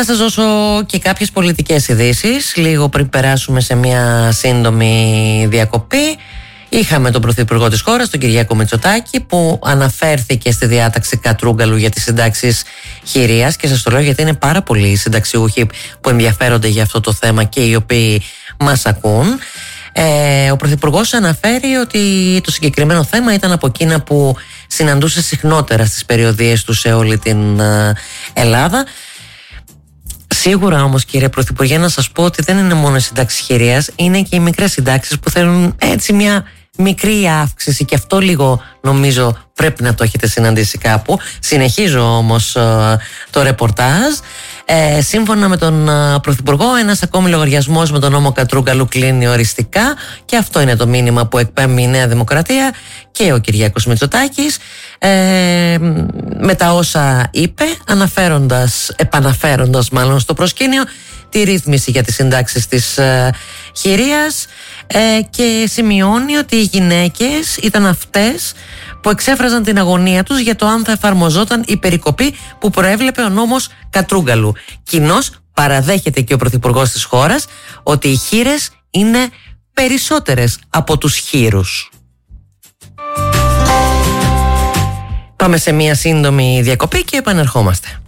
σας δώσω και κάποιες πολιτικές ειδήσεις λίγο πριν περάσουμε σε μια σύντομη διακοπή. Είχαμε τον Πρωθυπουργό της χώρας, τον Κυριάκο Μητσοτάκη, που αναφέρθηκε στη διάταξη Κατρούγκαλου για τις συντάξεις χειρίας, και σας το λέω γιατί είναι πάρα πολλοί οι συνταξιούχοι που ενδιαφέρονται για αυτό το θέμα και οι οποίοι μας ακούν. Ο Πρωθυπουργός αναφέρει ότι το συγκεκριμένο θέμα ήταν από εκείνα που συναντούσε συχνότερα στις περιοδίες του σε όλη την Ελλάδα. Σίγουρα όμως, κύριε Πρωθυπουργέ, να σας πω ότι δεν είναι μόνο οι συντάξεις χειρίας, είναι και οι μικρές συντάξεις που θέλουν έτσι μια μικρή αύξηση, και αυτό λίγο νομίζω πρέπει να το έχετε συναντήσει κάπου. Συνεχίζω όμως το ρεπορτάζ. Σύμφωνα με τον Πρωθυπουργό, ένας ακόμη λογαριασμός με τον νόμο Κατρούγκαλου κλείνει οριστικά, και αυτό είναι το μήνυμα που εκπέμπει η Νέα Δημοκρατία και ο Κυριάκος Μητσοτάκης με τα όσα είπε, επαναφέροντας μάλλον στο προσκήνιο τη ρύθμιση για τις συντάξεις της χειρίας, και σημειώνει ότι οι γυναίκες ήταν αυτές που εξέφραζαν την αγωνία τους για το αν θα εφαρμοζόταν η περικοπή που προέβλεπε ο νόμος Κατρούγκαλου. Κοινώς παραδέχεται και ο Πρωθυπουργός της χώρας ότι οι χήρες είναι περισσότερες από τους χήρους. Πάμε σε μια σύντομη διακοπή και επανερχόμαστε.